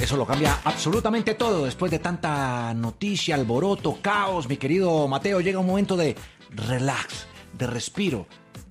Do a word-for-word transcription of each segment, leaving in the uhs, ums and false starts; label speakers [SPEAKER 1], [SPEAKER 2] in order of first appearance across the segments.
[SPEAKER 1] Eso lo cambia absolutamente todo. Después de tanta noticia, alboroto, caos, mi querido Mateo, llega un momento de relax, de respiro.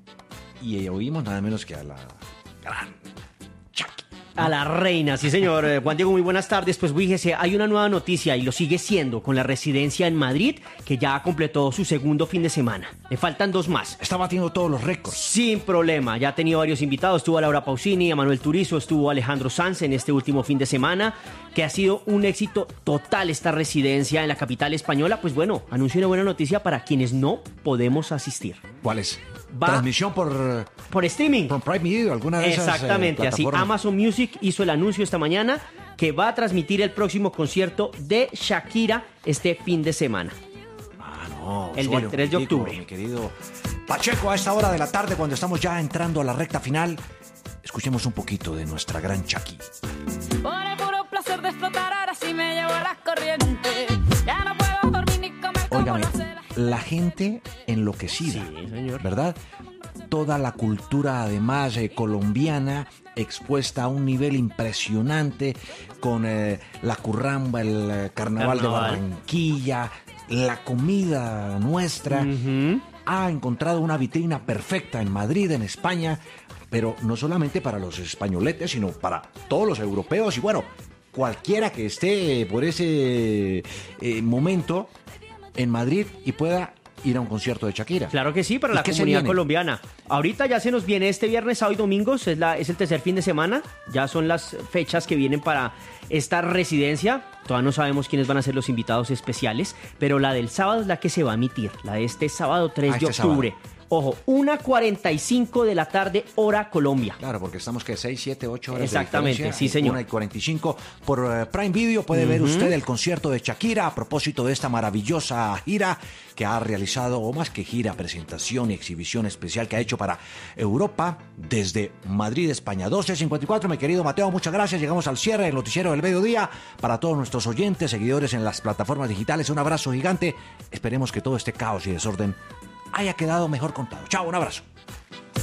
[SPEAKER 1] Y oímos nada menos que a la gran Shakira.
[SPEAKER 2] A la reina, sí señor. Eh, Juan Diego, muy buenas tardes. Pues fíjese, hay una nueva noticia y lo sigue siendo con la residencia en Madrid, que ya completó su segundo fin de semana. Le faltan dos más.
[SPEAKER 1] Está batiendo todos los récords.
[SPEAKER 2] Sin problema, ya ha tenido varios invitados. Estuvo Laura Pausini, Manuel Turizo, estuvo Alejandro Sanz en este último fin de semana, que ha sido un éxito total esta residencia en la capital española. Pues bueno, anuncio una buena noticia para quienes no podemos asistir.
[SPEAKER 1] ¿Cuál es?
[SPEAKER 2] Va
[SPEAKER 1] Transmisión por...
[SPEAKER 2] Por streaming.
[SPEAKER 1] Por Prime Video, alguna de esas
[SPEAKER 2] Exactamente,
[SPEAKER 1] eh,
[SPEAKER 2] así
[SPEAKER 1] plataformas.
[SPEAKER 2] Amazon Music hizo el anuncio esta mañana que va a transmitir el próximo concierto de Shakira este fin de semana.
[SPEAKER 1] Ah, no.
[SPEAKER 2] El
[SPEAKER 1] súbale
[SPEAKER 2] del
[SPEAKER 1] un
[SPEAKER 2] tres de
[SPEAKER 1] poquitico,
[SPEAKER 2] octubre.
[SPEAKER 1] Mi querido Pacheco, a esta hora de la tarde, cuando estamos ya entrando a la recta final, escuchemos un poquito de nuestra gran Shakira.
[SPEAKER 3] Por el puro placer de explotar, ahora sí me llevo las corrientes. Ya no puedo dormir ni comer como
[SPEAKER 1] Óigame,
[SPEAKER 3] lo hace la...
[SPEAKER 1] la gente enloquecida,
[SPEAKER 2] Sí, señor.
[SPEAKER 1] ¿verdad? Toda la cultura, además, eh, colombiana, expuesta a un nivel impresionante, con eh, la curramba, el eh, carnaval,
[SPEAKER 2] Carnaval.
[SPEAKER 1] de Barranquilla, la comida nuestra.
[SPEAKER 2] Ujú.
[SPEAKER 1] Ha encontrado una vitrina perfecta en Madrid, en España, pero no solamente para los españoletes, sino para todos los europeos y, bueno, cualquiera que esté por ese eh, momento en Madrid y pueda ir a un concierto de Shakira.
[SPEAKER 2] Claro que sí, para
[SPEAKER 1] ¿Y
[SPEAKER 2] la
[SPEAKER 1] qué se
[SPEAKER 2] comunidad
[SPEAKER 1] viene?
[SPEAKER 2] colombiana. Ahorita ya se nos viene este viernes, sábado y domingos, es, la, es el tercer fin de semana. Ya son las fechas que vienen para esta residencia. Todavía no sabemos quiénes van a ser los invitados especiales, pero la del sábado es la que se va a emitir, la de este sábado tres
[SPEAKER 1] Ah,
[SPEAKER 2] de
[SPEAKER 1] este
[SPEAKER 2] octubre.
[SPEAKER 1] sábado.
[SPEAKER 2] Ojo, una cuarenta y cinco de la tarde, hora Colombia.
[SPEAKER 1] Claro, porque estamos que seis, siete, ocho horas
[SPEAKER 2] Exactamente,
[SPEAKER 1] de diferencia.
[SPEAKER 2] sí, señor.
[SPEAKER 1] una y cuarenta y cinco por uh, Prime Video puede ver usted el concierto de Shakira a propósito de esta maravillosa gira que ha realizado, o más que gira, presentación y exhibición especial que ha hecho para Europa desde Madrid, España. doce cincuenta y cuatro, mi querido Mateo, muchas gracias. Llegamos al cierre del noticiero del mediodía. Para todos nuestros oyentes, seguidores en las plataformas digitales, un abrazo gigante. Esperemos que todo este caos y desorden haya quedado mejor contado. Chao, un abrazo.